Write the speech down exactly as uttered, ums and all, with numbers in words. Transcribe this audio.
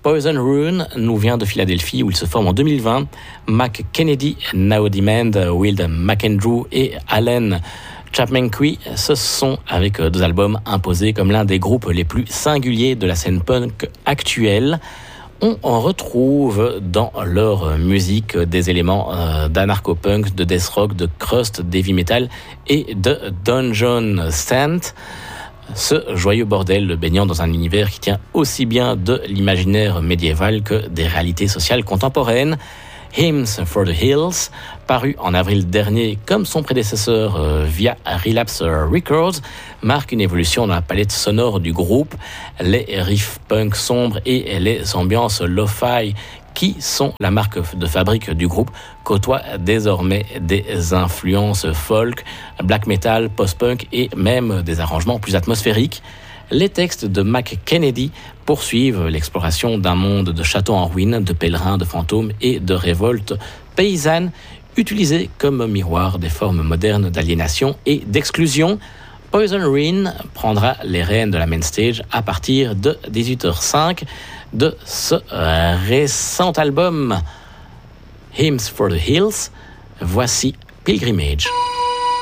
Poison Rune nous vient de Philadelphie où il se forme en deux mille vingt. Mac Kennedy, Now Demand, Will McAndrew et Allen Chapmanquay se sont, avec deux albums, imposés comme l'un des groupes les plus singuliers de la scène punk actuelle. On en retrouve dans leur musique des éléments d'anarcho-punk, de death rock, de crust, d'heavy metal et de dungeon synth. Ce joyeux bordel baignant dans un univers qui tient aussi bien de l'imaginaire médiéval que des réalités sociales contemporaines. Hymns for the Hills, paru en avril dernier comme son prédécesseur euh, via Relapse Records, marque une évolution dans la palette sonore du groupe. Les riffs punk sombres et les ambiances lo-fi qui sont la marque de fabrique du groupe côtoient désormais des influences folk, black metal, post-punk et même des arrangements plus atmosphériques. Les textes de Mac Kennedy poursuivent l'exploration d'un monde de châteaux en ruine, de pèlerins, de fantômes et de révoltes paysannes utilisées comme miroir des formes modernes d'aliénation et d'exclusion. Poison Rune prendra les rênes de la main stage à partir de dix-huit heures cinq de ce euh, récent album Hymns for the Hills. Voici Pilgrimage.